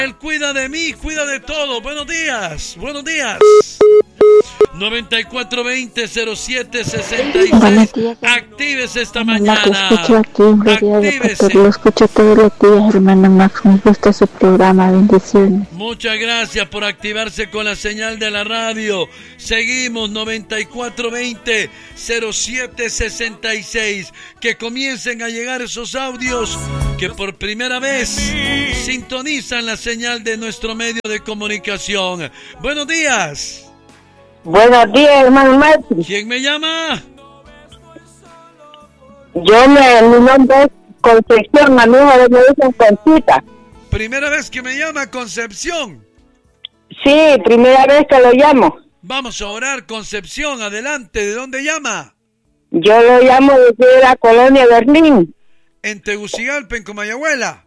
Él cuida de mí, cuida de todo. Buenos días, buenos días. 9420-0766. Actívese esta mañana. Actívese. Lo escucho todos los días, hermano Max. Me gusta su programa. Bendiciones. Muchas gracias por activarse con la señal de la radio. Seguimos 9420-0766. Que comiencen a llegar esos audios que por primera vez sintonizan la señal de nuestro medio de comunicación. Buenos días. Buenos días, hermano Max. ¿Quién me llama? Mi nombre es Concepción, a mí me dicen Conchita. Primera vez que me llama, Concepción. Sí, primera vez que lo llamo. Vamos a orar, Concepción, adelante. ¿De dónde llama? Yo lo llamo desde la colonia Berlín. En Tegucigalpa, en Comayagüela.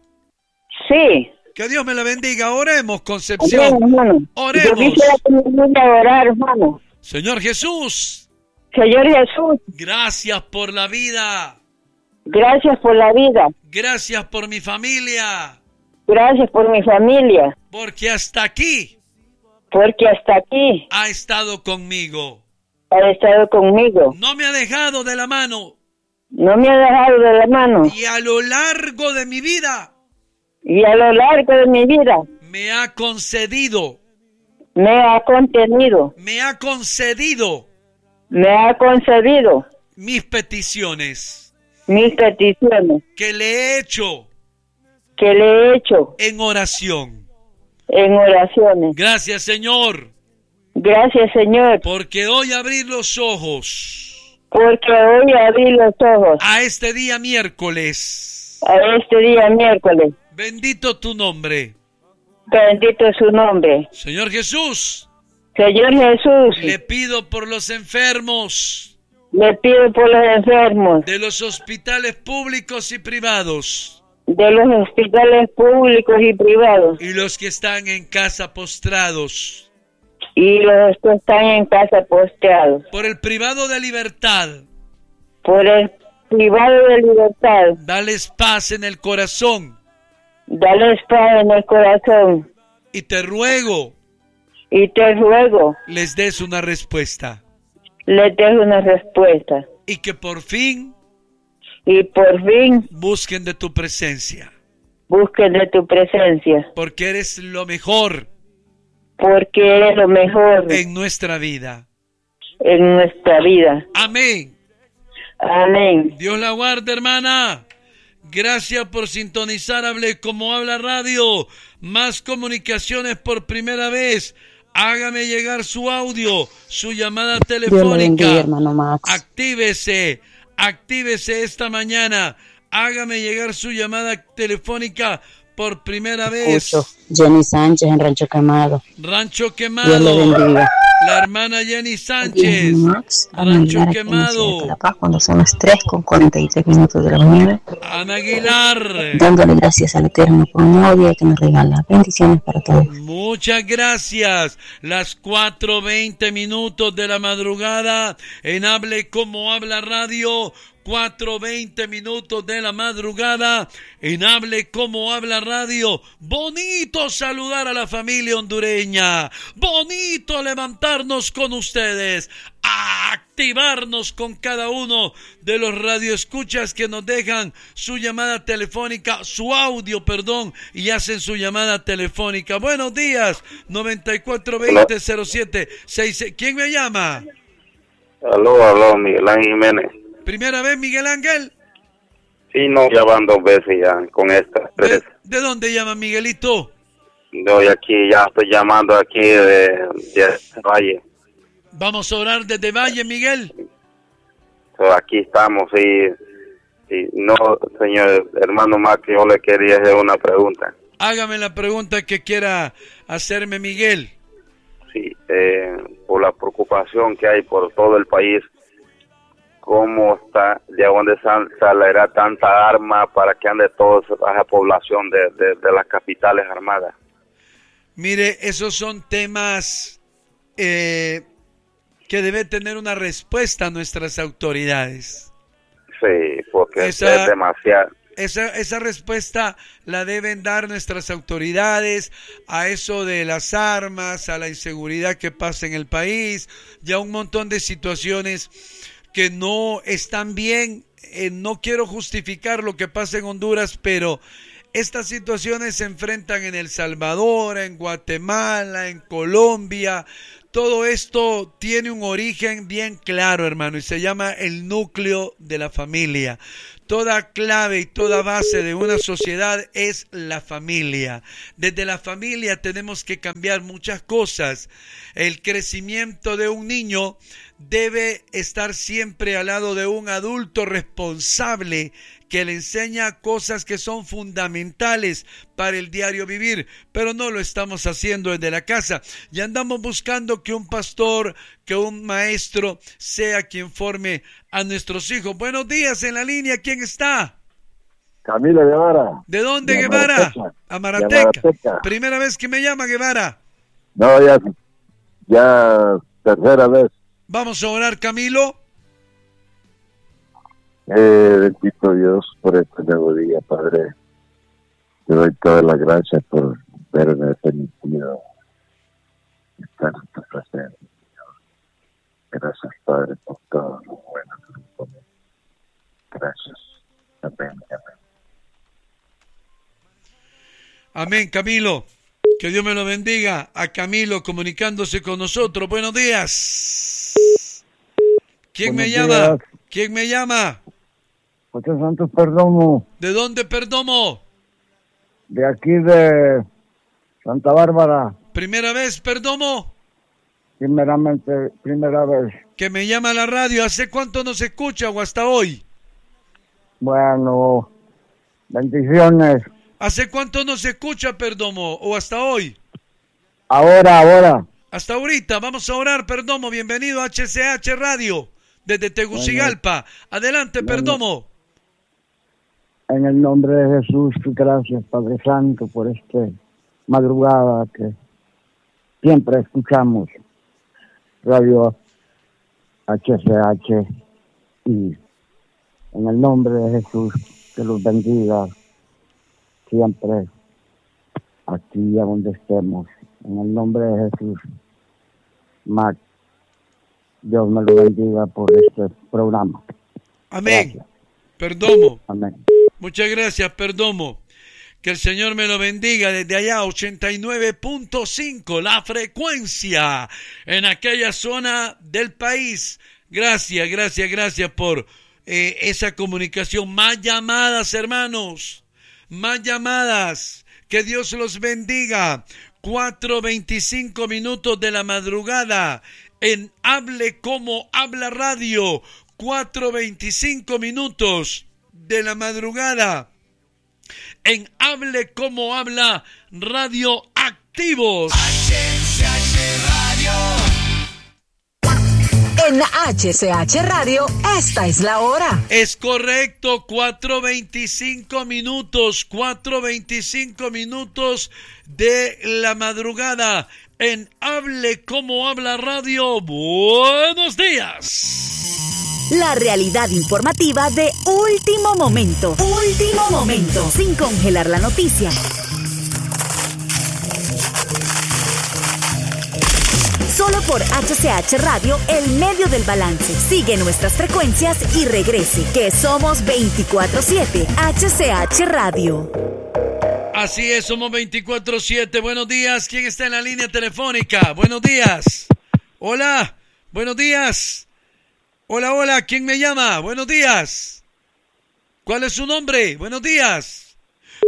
Sí. Que Dios me la bendiga. Oremos, Concepción. Bien, hermano. Oremos. Yo quisiera que me ayude a orar, hermano. Señor Jesús. Señor Jesús. Gracias por la vida. Gracias por la vida. Gracias por mi familia. Gracias por mi familia. Porque hasta aquí. Porque hasta aquí. Ha estado conmigo. Ha estado conmigo. No me ha dejado de la mano. No me ha dejado de la mano. Y a lo largo de mi vida. Y a lo largo de mi vida. Me ha concedido. Me ha contenido. Me ha concedido. Me ha concedido. Mis peticiones. Mis peticiones. Que le he hecho. Que le he hecho. En oración. En oraciones. Gracias, Señor. Gracias, Señor. Porque hoy abrir los ojos. Porque hoy abrí los ojos. A este día miércoles. A este día miércoles. Bendito tu nombre. Bendito es su nombre. Señor Jesús. Señor Jesús. Le pido por los enfermos. Le pido por los enfermos. De los hospitales públicos y privados. De los hospitales públicos y privados. Y los que están en casa postrados. Y los que están en casa postrados. Por el privado de libertad. Por el privado de libertad. Dales paz en el corazón. Dales paz en el corazón. Y te ruego. Y te ruego. Les des una respuesta. Les des una respuesta. Y que por fin. Y por fin. Busquen de tu presencia. Busquen de tu presencia. Porque eres lo mejor. Porque eres lo mejor. En nuestra vida. En nuestra vida. Amén. Amén. Dios la guarde, hermana. Gracias por sintonizar Hable Como Habla Radio. Más comunicaciones por primera vez. Hágame llegar su audio, su llamada telefónica. Dios le bendiga, hermano Max. Actívese esta mañana. Hágame llegar su llamada telefónica por primera vez. Jenny Sánchez en Rancho Quemado. Rancho Quemado. Dios le bendiga. La hermana Jenny Sánchez. Max, Rancho Quemado. La Paz, cuando son las 3:43 de la mañana. Ana Aguilar. Dándole gracias al Eterno por un nuevo día que nos regala. Bendiciones para todos. Muchas gracias. Las 4:20 de la madrugada en Hable Como Habla Radio. 4:20 de la madrugada en Hable Como Habla Radio. Bonito saludar a la familia hondureña. Bonito levantarnos con ustedes. Activarnos con cada uno de los radioescuchas que nos dejan su llamada telefónica, su audio, perdón, y hacen su llamada telefónica. Buenos días, 9420-0766. ¿Quién me llama? Aló, Miguel Ángel Jiménez. ¿Primera vez, Miguel Ángel? Sí, no, ya van 2 veces ya con estas 3. ¿De dónde llama Miguelito? Yo aquí ya estoy llamando aquí de Valle. Vamos a orar desde Valle, Miguel. So, aquí estamos y no, señor hermano Max, yo le quería hacer una pregunta. Hágame la pregunta que quiera hacerme, Miguel. Sí, por la preocupación que hay por todo el país. ¿Cómo está? ¿De dónde saldrá tanta arma para que ande toda esa población de las capitales armadas? Mire, esos son temas que debe tener una respuesta a nuestras autoridades. Sí, porque es demasiado. Esa respuesta la deben dar nuestras autoridades a eso de las armas, a la inseguridad que pasa en el país, y a un montón de situaciones que no están bien. No quiero justificar lo que pasa en Honduras, pero estas situaciones se enfrentan en El Salvador, en Guatemala, en Colombia. Todo esto tiene un origen bien claro, hermano, y se llama el núcleo de la familia. Toda clave y toda base de una sociedad es la familia. Desde la familia tenemos que cambiar muchas cosas. El crecimiento de un niño debe estar siempre al lado de un adulto responsable que le enseña cosas que son fundamentales para el diario vivir, pero no lo estamos haciendo desde la casa. Y andamos buscando que un pastor, que un maestro sea quien forme a nuestros hijos. Buenos días, en la línea, ¿quién está? Camilo Guevara. ¿De dónde, Guevara? Amarateca. Primera vez que me llama, Guevara. No, ya tercera vez. Vamos a orar, Camilo. Bendito Dios por este nuevo día, Padre. Te doy todas las gracias por haberme permitido estar en tu presencia. Gracias, Padre, por todo lo bueno que nos pones. Gracias. Amén. Amén, Camilo. Que Dios me lo bendiga. A Camilo comunicándose con nosotros. Buenos días. ¿Quién me llama? ¿Quién me llama? José Santos Perdomo. ¿De dónde, Perdomo? De aquí de Santa Bárbara. ¿Primera vez, Perdomo? Primeramente, primera vez. Que me llama a la radio. ¿Hace cuánto no se escucha o hasta hoy? Bueno, bendiciones. ¿Hace cuánto no se escucha, Perdomo, o hasta hoy? Ahora. Hasta ahorita. Vamos a orar, Perdomo. Bienvenido a HCH Radio, desde Tegucigalpa. Adelante, Perdomo. En el nombre de Jesús, gracias, Padre Santo, por esta madrugada que siempre escuchamos. Radio HCH, y en el nombre de Jesús, que los bendiga siempre, aquí a donde estemos. En el nombre de Jesús, Mac, Dios me lo bendiga por este programa. Amén. Gracias. Perdomo. Amén. Muchas gracias, Perdomo. Que el Señor me lo bendiga desde allá, 89.5, la frecuencia en aquella zona del país. Gracias por esa comunicación. Más llamadas, hermanos. Más llamadas. Que Dios los bendiga. 4:25 minutos de la madrugada en Hable Como Habla Radio. 4:25 minutos de la madrugada en Hable Como Habla Radio Activos. En HCH Radio, esta es la hora. Es correcto, 4:25 minutos, 4:25 minutos de la madrugada en Hable Como Habla Radio. Buenos días. La realidad informativa de último momento. Último momento, sin congelar la noticia. Solo por HCH Radio, el medio del balance. Sigue nuestras frecuencias y regrese, que somos 24/7. HCH Radio. Así es, somos 24/7. Buenos días, ¿quién está en la línea telefónica? Buenos días. Hola, buenos días. Hola, ¿quién me llama? Buenos días. ¿Cuál es su nombre? Buenos días.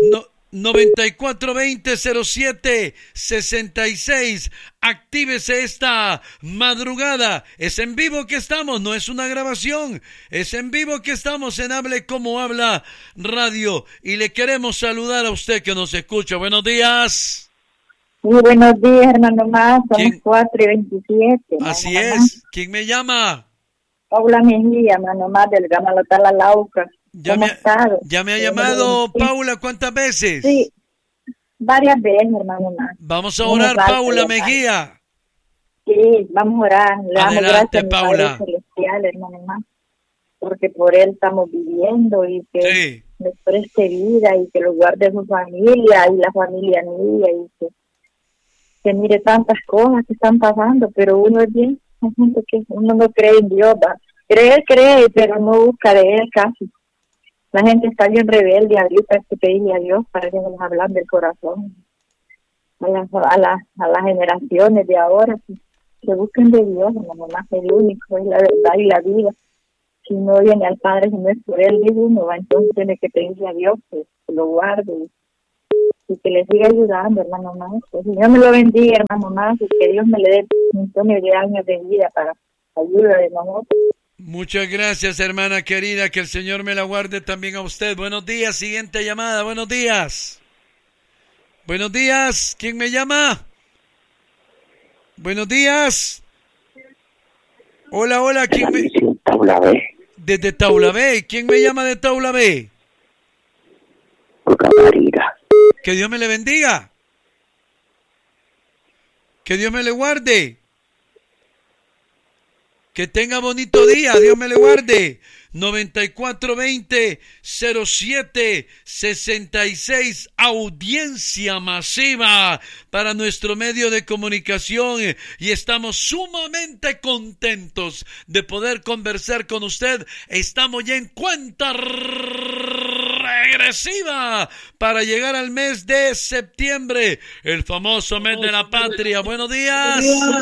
9420-07-66. Actívese esta madrugada. Es en vivo que estamos, no es una grabación. Es en vivo que estamos en Hable Como Habla Radio. Y le queremos saludar a usted que nos escucha. Buenos días. Muy buenos días, hermano más. Son 4:27. Así es. ¿Quién me llama? Paula Mejía, hermano más, del Gamalotala Lauca. Ya me ha llamado Paula, ¿cuántas veces? Sí, varias veces, hermano más. Vamos a orar, Paula Mejía. Sí, vamos a orar. Le damos Adelante, gracias, Paula. Padre celestial, hermano más, porque por él estamos viviendo y que le preste vida y que lo guarde su familia y la familia mía y que mire tantas cosas que están pasando, pero uno es bien, hay gente que uno no cree en Dios, ¿va? Cree, pero no busca de él casi. La gente está bien rebelde ahorita, hay que pedirle a Dios para que nos hablan del corazón. A las generaciones de ahora, que busquen de Dios, la mamá es el único, es la verdad y la vida. Si no viene al Padre, si no es por él, dice uno, entonces tiene que pedirle a Dios que lo guarde y que le siga ayudando, hermano más. Que el Señor me lo bendiga, hermano más, y que Dios me le dé millones de años de vida para ayuda de nosotros. Muchas gracias, hermana querida, que el Señor me la guarde también a usted. Buenos días, siguiente llamada, buenos días. Buenos días, ¿quién me llama? Buenos días. Hola, ¿quién me...? Taula B. Desde Taula B, ¿quién me llama de Taula B? Olga Marina. Que Dios me le bendiga. Que Dios me le guarde. Que tenga bonito día, Dios me le guarde. 9420-0766, audiencia masiva para nuestro medio de comunicación y estamos sumamente contentos de poder conversar con usted. Estamos ya en cuenta regresiva para llegar al mes de septiembre, el famoso mes de la patria. Buenos días.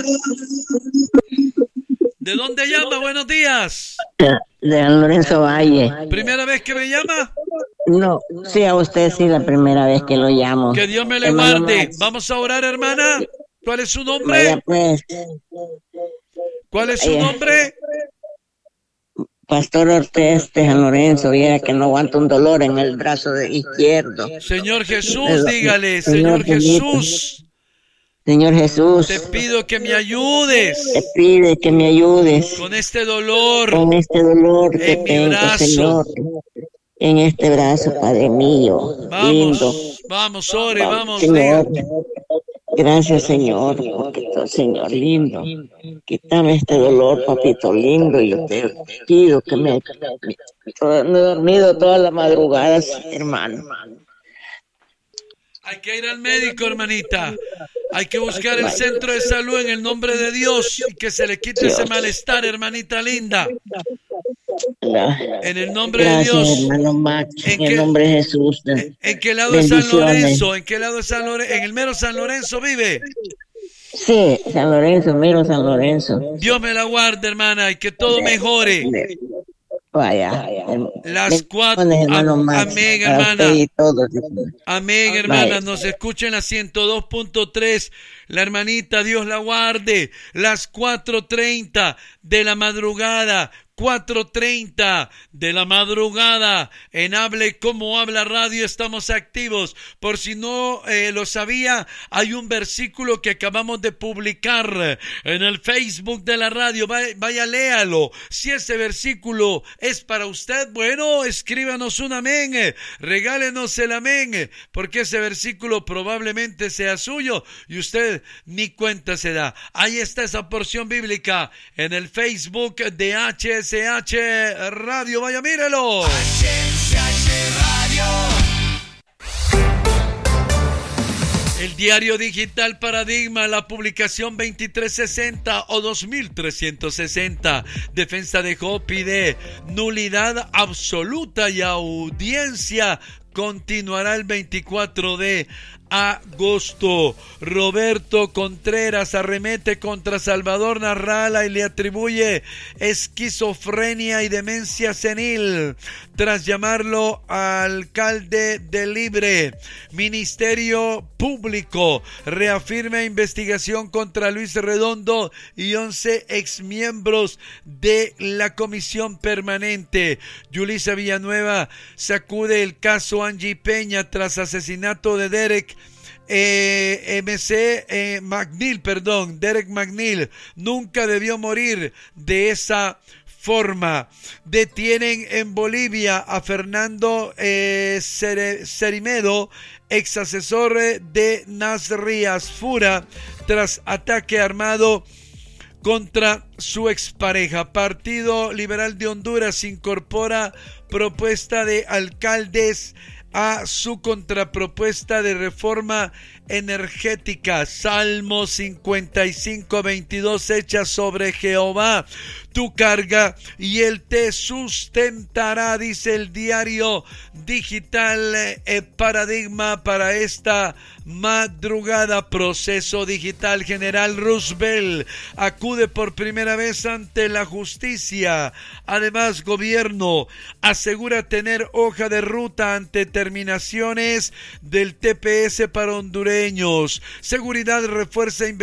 ¿De dónde llama? Buenos días. De San Lorenzo Valle. ¿Primera vez que me llama? No, sí, a usted sí, la primera vez que lo llamo. Que Dios me le guarde. Vamos a orar, hermana. ¿Cuál es su nombre? Vaya, pues. ¿Cuál es su nombre? Pastor Ortiz de San Lorenzo. Viera que no aguanto un dolor en el brazo izquierdo. Señor Jesús, dígale, Señor Jesús. Señor Jesús, te pido que me ayudes. Te pide que me ayudes. Con este dolor. Con este dolor que en tengo, mi brazo. Señor. En este brazo, Padre mío. Vamos, lindo. Vamos, ore, vamos. Señor. Gracias, Señor. Papito, Señor, lindo. Quítame este dolor, papito, lindo. Yo te pido que me... No he dormido toda la madrugada, hermano. Hay que ir al médico, hermanita. Hay que buscar el centro de salud en el nombre de Dios y que se le quite ese malestar, hermanita linda. En el nombre de Dios. Hermano Max, en el nombre de Jesús. ¿En qué lado de San Lorenzo? ¿En qué lado de San Lorenzo? ¿En el mero San Lorenzo vive? Sí, San Lorenzo, mero San Lorenzo. Dios me la guarde, hermana, y que todo mejore. Vaya. Las 4. Amén, hermana. Amén, hermana. Nos escuchen la 102.3. La hermanita, Dios la guarde. Las 4:30 de la madrugada. 4:30 de la madrugada en Hable Como Habla Radio estamos activos. Por si no lo sabía, hay un versículo que acabamos de publicar en el Facebook de la radio. Vaya, léalo. Si ese versículo es para usted, bueno, escríbanos un amén, regálenos el amén, porque ese versículo probablemente sea suyo y usted ni cuenta se da. Ahí está esa porción bíblica en el Facebook de HSH Radio. Vaya, mírelo. HSH Radio. El diario digital Paradigma, la publicación 2360 o 2360. Defensa de Job pide nulidad absoluta y audiencia continuará el 24 de agosto. Roberto Contreras arremete contra Salvador Narrala y le atribuye esquizofrenia y demencia senil tras llamarlo alcalde de Libre. Ministerio Público reafirma investigación contra Luis Redondo y 11 exmiembros de la comisión permanente. Yulisa Villanueva sacude el caso Angie Peña tras asesinato de Derek Derek McNeil nunca debió morir de esa forma. Detienen en Bolivia a Fernando Cerimedo, ex asesor de Nasrías Fura, tras ataque armado contra su expareja. Partido Liberal de Honduras incorpora propuesta de alcaldes a su contrapropuesta de reforma energética. Salmo 55:22, echa sobre Jehová tu carga y él te sustentará, dice el diario digital Paradigma para esta madrugada. Proceso digital. General Roosevelt acude por primera vez ante la justicia. Además, gobierno asegura tener hoja de ruta ante terminaciones del TPS para hondureños. Seguridad refuerza investigación